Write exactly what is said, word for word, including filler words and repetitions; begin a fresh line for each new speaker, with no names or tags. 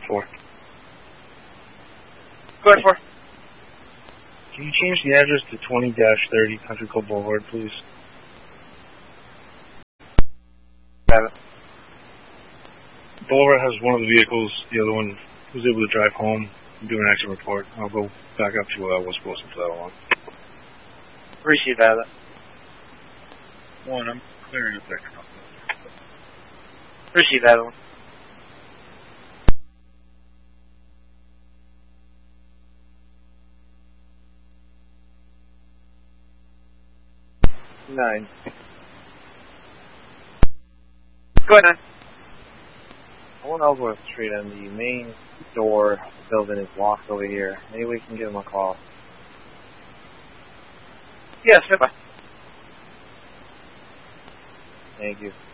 four.
Go ahead, four.
Can you change the address to twenty dash thirty Country Club Boulevard, please?
Got it.
Boulevard has one of the vehicles, the other one was able to drive home and do an accident report. I'll go back up to uh, West Boston for that one.
Appreciate that.
One, I'm clearing up there.
Appreciate that one.
Nine.
Go ahead, nine.
One Ellsworth Street and the main door of the building is locked over here. Maybe we can give him a call.
Yes, bye.
Thank you.